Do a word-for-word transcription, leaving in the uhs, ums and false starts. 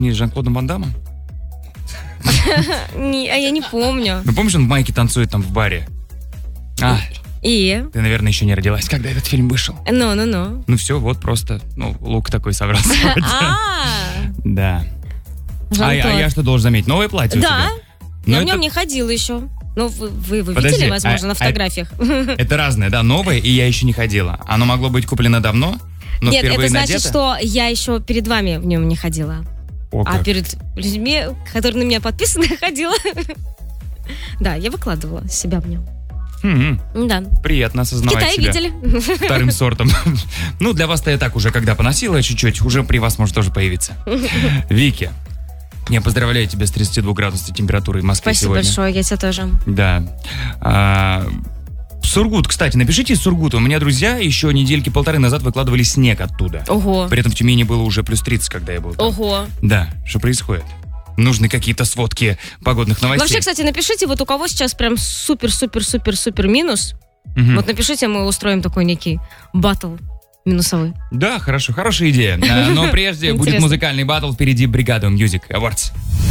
Не с Жан-Клодом Ван Даммом? Не, а я не помню. Ну, помнишь, он в майке танцует там в баре? А, И? ты, наверное, еще не родилась, когда этот фильм вышел. Ну-ну-ну. Ну все, вот просто, ну, лук такой собрался. А, Да. А я, а Жан-Клод. я что должен заметить? Новое платье у Да, тебя? Ну, я в это- нем не ходила еще. Ну, вы, вы, вы Подожди, видели, возможно, а- на а- фотографиях? Это разное, да, новое, и я еще не ходила. Оно могло быть куплено давно, но Нет, впервые это значит, надето? что я еще перед вами в нем не ходила. О, А как. перед людьми, которые на меня подписаны, ходила. Да, я выкладывала себя в нем. М-м, Да. приятно В осознавать Китае себя видели. вторым сортом. Ну, для вас-то я так уже, когда поносила чуть-чуть, уже при вас может тоже появиться. Вики, я поздравляю тебя с тридцать два градусной температурой в Москве Спасибо сегодня. большое, я тебя тоже. Да. А, Сургут, кстати, напишите из Сургута. У меня друзья еще недельки полторы назад выкладывали снег оттуда. Ого. При этом в Тюмени было уже плюс тридцать, когда я был там. Ого. Да, что происходит? Нужны какие-то сводки погодных новостей. Вообще, кстати, напишите, вот у кого сейчас прям супер-супер-супер-супер минус. Мгм. Вот напишите, мы устроим такой некий баттл минусовой. Да, хорошо, хорошая идея. А, Но прежде будет Интересно. музыкальный баттл, впереди Бригада Music Awards.